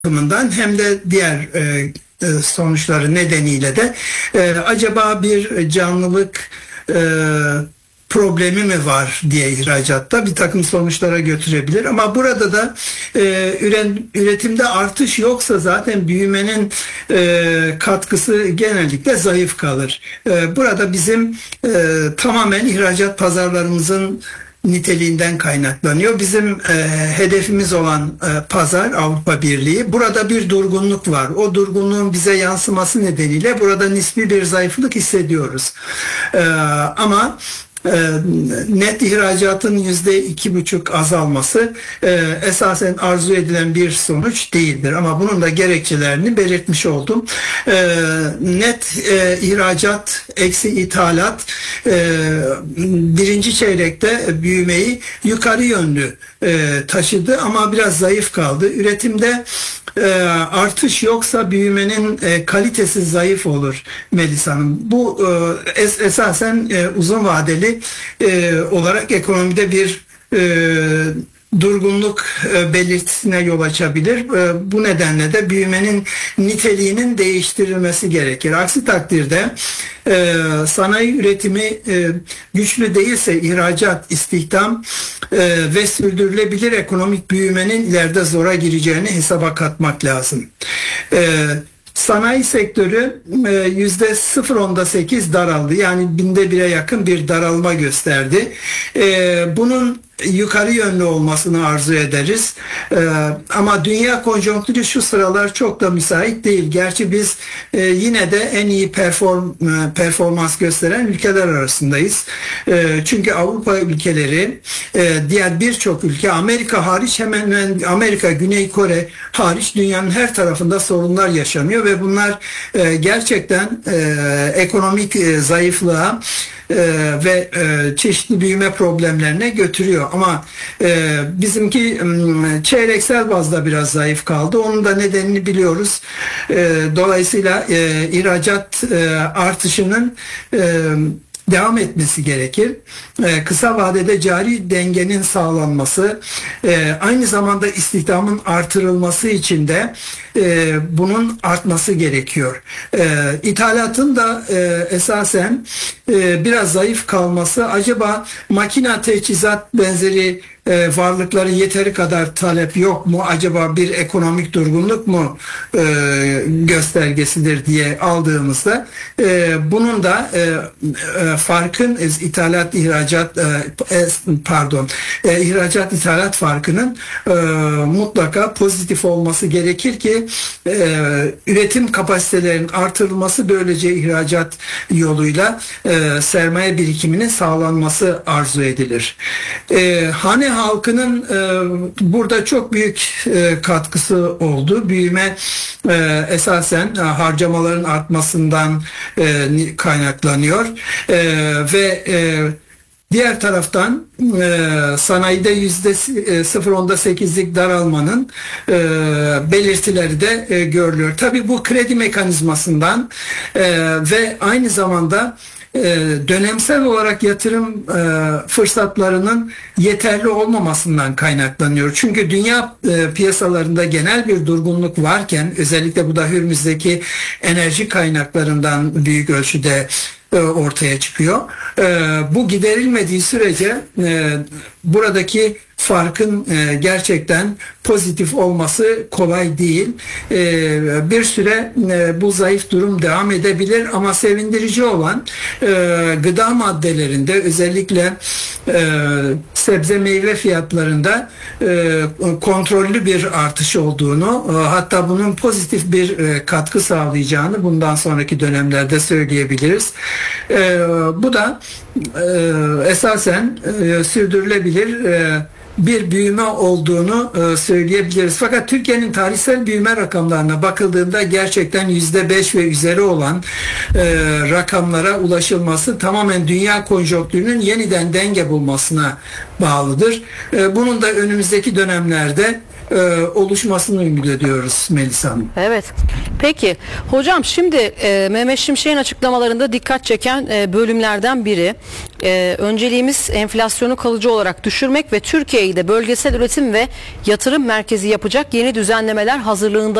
bakımından hem de diğer sonuçları nedeniyle de acaba bir canlılık problemi mi var diye ihracatta bir takım sonuçlara götürebilir. Ama burada da üretimde artış yoksa zaten büyümenin katkısı genellikle zayıf kalır. Burada bizim tamamen ihracat pazarlarımızın niteliğinden kaynaklanıyor. Bizim hedefimiz olan pazar Avrupa Birliği. Burada bir durgunluk var. O durgunluğun bize yansıması nedeniyle burada nispi bir zayıflık hissediyoruz. Ama net ihracatın %2,5 azalması esasen arzu edilen bir sonuç değildir. Ama bunun da gerekçelerini belirtmiş oldum. Net ihracat eksi ithalat birinci çeyrekte büyümeyi yukarı yönlü taşıdı ama biraz zayıf kaldı. Üretimde artış yoksa büyümenin kalitesi zayıf olur Melis Hanım. Bu esasen uzun vadeli olarak ekonomide bir durgunluk belirtisine yol açabilir. Bu nedenle de büyümenin niteliğinin değiştirilmesi gerekir. Aksi takdirde sanayi üretimi güçlü değilse ihracat, istihdam ve sürdürülebilir ekonomik büyümenin ileride zora gireceğini hesaba katmak lazım. Sanayi sektörü %0,8 daraldı. Yani binde bire yakın bir daralma gösterdi. Bunun yukarı yönlü olmasını arzu ederiz. Ama dünya konjonktürü şu sıralar çok da müsait değil. Gerçi biz yine de en iyi performans gösteren ülkeler arasındayız. Çünkü Avrupa ülkeleri, diğer birçok ülke, Amerika hariç, hemen Amerika, Güney Kore hariç dünyanın her tarafında sorunlar yaşanıyor ve bunlar gerçekten ekonomik zayıflığa ve çeşitli büyüme problemlerine götürüyor. Ama bizimki çeyreksel bazda biraz zayıf kaldı. Onun da nedenini biliyoruz. Dolayısıyla ihracat artışının devam etmesi gerekir. Kısa vadede cari dengenin sağlanması, aynı zamanda istihdamın artırılması için de bunun artması gerekiyor. İthalatın da esasen biraz zayıf kalması, acaba makina teçhizat benzeri varlıkları yeteri kadar talep yok mu? Acaba bir ekonomik durgunluk mu göstergesidir diye aldığımızda bunun da farkın ihracat ithalat farkının mutlaka pozitif olması gerekir ki üretim kapasitelerinin artırılması, böylece ihracat yoluyla sermaye birikiminin sağlanması arzu edilir. Hane halkının burada çok büyük katkısı oldu. Büyüme esasen harcamaların artmasından kaynaklanıyor ve diğer taraftan sanayide %0,8'lik daralmanın belirtileri de görülüyor. Tabii bu kredi mekanizmasından ve aynı zamanda dönemsel olarak yatırım fırsatlarının yeterli olmamasından kaynaklanıyor. Çünkü dünya piyasalarında genel bir durgunluk varken, özellikle bu da Hürmüz'deki enerji kaynaklarından büyük ölçüde ortaya çıkıyor. Bu giderilmediği sürece buradaki farkın gerçekten pozitif olması kolay değil. Bir süre bu zayıf durum devam edebilir ama sevindirici olan gıda maddelerinde, özellikle sebze meyve fiyatlarında kontrollü bir artış olduğunu, hatta bunun pozitif bir katkı sağlayacağını bundan sonraki dönemlerde söyleyebiliriz. Bu da esasen sürdürülebilir bir büyüme olduğunu söyleyebiliriz. Fakat Türkiye'nin tarihsel büyüme rakamlarına bakıldığında gerçekten %5 ve üzeri olan rakamlara ulaşılması tamamen dünya konjonktürünün yeniden denge bulmasına bağlıdır. Bunun da önümüzdeki dönemlerde oluşmasını ümit ediyoruz Melisa Hanım. Evet. Peki hocam, şimdi Mehmet Şimşek'in açıklamalarında dikkat çeken bölümlerden biri, Önceliğimiz enflasyonu kalıcı olarak düşürmek ve Türkiye'yi de bölgesel üretim ve yatırım merkezi yapacak yeni düzenlemeler hazırlığında